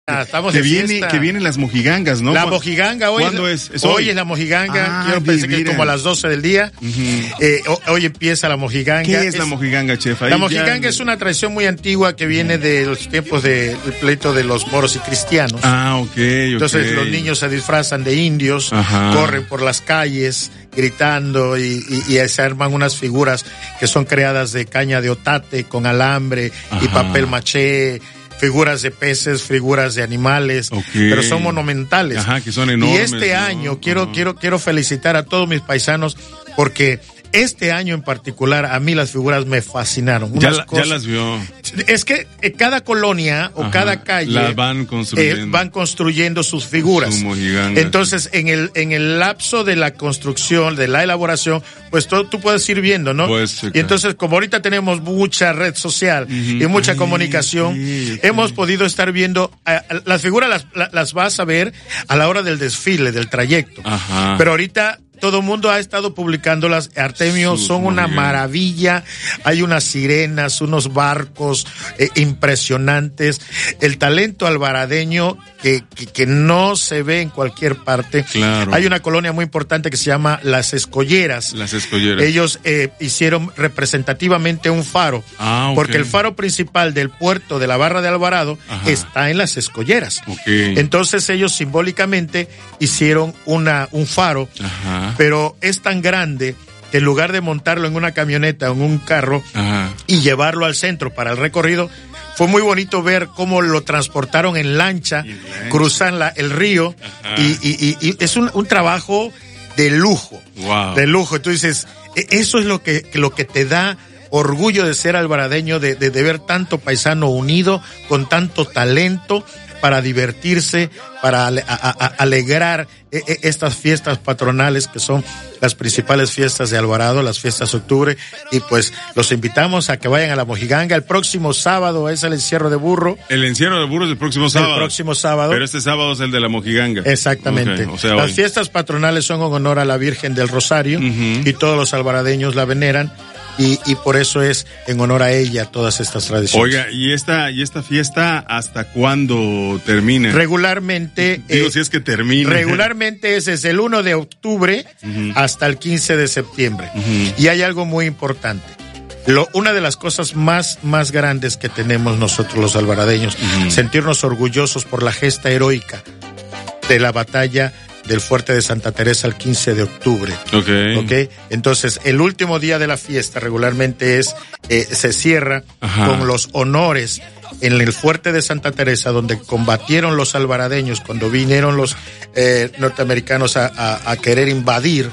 Estamos que de viene, fiesta. que vienen las mojigangas, ¿no? La mojiganga hoy. ¿Cuándo es? Hoy es la mojiganga. Yo pensé que es como a las 12 del día. Hoy empieza la mojiganga. ¿Qué es la mojiganga, chef? Ahí la mojiganga es una tradición muy antigua que viene de los tiempos del pleito de los moros y cristianos. Entonces los niños se disfrazan de indios, corren por las calles gritando y se arman unas figuras que son creadas de caña de otate con alambre y papel maché, figuras de peces, figuras de animales, pero son monumentales. Que son enormes. Y este año quiero felicitar a todos mis paisanos porque este año en particular a mí las figuras me fascinaron. Ya las vio. Es que cada colonia o cada calle las van construyendo sus figuras. Entonces en el lapso de la construcción, de la elaboración, pues tú puedes ir viendo, ¿no? Y entonces como ahorita tenemos mucha red social y mucha comunicación, hemos podido estar viendo las figuras las vas a ver a la hora del desfile, del trayecto. Pero ahorita todo el mundo ha estado publicándolas. Artemio, son una maravilla. Hay unas sirenas, unos barcos impresionantes. El talento albaradeño que no se ve en cualquier parte. Claro. Hay una colonia muy importante que se llama Las Escolleras. Las Escolleras. Ellos hicieron representativamente un faro. Porque el faro principal del puerto de la Barra de Alvarado está en Las Escolleras. Entonces ellos simbólicamente hicieron un faro. Pero es tan grande que en lugar de montarlo en una camioneta o en un carro y llevarlo al centro para el recorrido, fue muy bonito ver cómo lo transportaron en lancha, cruzan el río y es un trabajo de lujo, de lujo. Tú dices, eso es lo que te da orgullo de ser albaradeño, de ver tanto paisano unido, con tanto talento, para divertirse, para alegrar estas fiestas patronales que son las principales fiestas de Alvarado, las fiestas de octubre, y pues los invitamos a que vayan a la mojiganga. El próximo sábado es el encierro de burro. El encierro de burro es el próximo sábado. El próximo sábado. Pero este sábado es el de la mojiganga. Exactamente. Las fiestas patronales son en honor a la Virgen del Rosario y todos los alvaradeños la veneran. Y por eso es en honor a ella todas estas tradiciones. Oiga, ¿y esta fiesta hasta cuándo termina? Regularmente... si es que termina. Regularmente es desde el 1 de octubre hasta el 15 de septiembre. Y hay algo muy importante. Una de las cosas más grandes que tenemos nosotros los alvaradeños, sentirnos orgullosos por la gesta heroica de la batalla del Fuerte de Santa Teresa el 15 de octubre. Entonces, el último día de la fiesta regularmente se cierra con los honores en el Fuerte de Santa Teresa, donde combatieron los alvaradeños cuando vinieron los norteamericanos a querer invadir.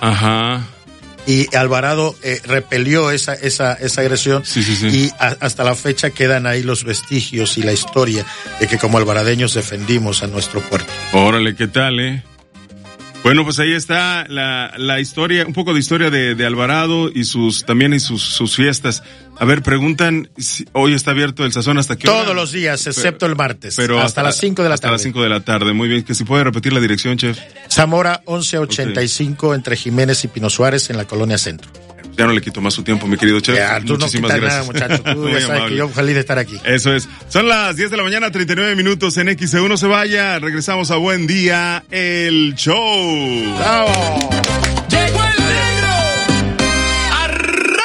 Y Alvarado repelió esa agresión. Y hasta la fecha quedan ahí los vestigios y la historia de que como alvaradeños defendimos a nuestro puerto. Órale, ¿qué tal, Bueno, pues ahí está la historia, un poco de historia de Alvarado y sus fiestas. A ver, preguntan, hoy está abierto el sazón hasta qué hora. Todos los días, excepto el martes. Pero hasta las 5 de la tarde. Hasta las 5 de la tarde, muy bien. Que si puede repetir la dirección, chef. Zamora 1185 entre Jiménez y Pino Suárez en la Colonia Centro. Ya no le quito más su tiempo, mi querido chef. Muchísimas gracias. Nada, muchacho. Tú ya sabes que yo feliz de estar aquí. Eso es. Son las 10 de la mañana, 39 minutos en XEU. No se vaya. Regresamos a Buen Día, el show. ¡Bravo!